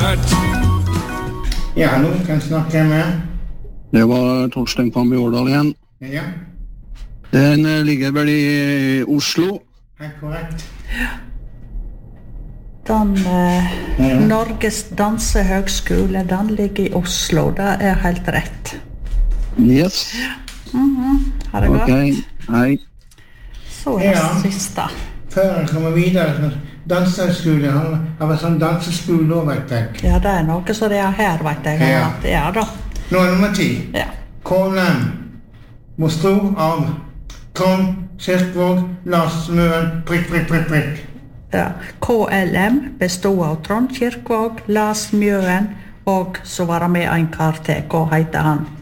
hatt. Ja, hallo, kan jeg snakke med? Det var Torstein Kambi Årdal igjen. Ja, Den ligger vel i Oslo. helt korrekt. Den Norges dansehøgskole, den ligger i Oslo. Det er helt rett. Yes. Har det gått? Ok, hei. Så er det Ja. siste. Før jeg kommer videre, så dansehøgskole har vært sånn danseskole da, vet jeg. Ja, det er noe som det er her, vet jeg. Ja. At, ja da. Nå er nummer 10. Ja. KLM består av Trond, Kirkvåg, Lars Møen, prikk, prikk, prikk, prikk. Ja. KLM bestod av Trond Kirkvåg, Lars Mjøen, og så var det med en kar til. Hva heter han?